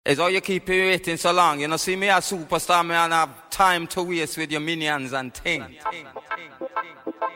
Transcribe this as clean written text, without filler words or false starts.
It's how you keep me waiting so long. You know, see me as superstar, me and have time to waste with your minions and things.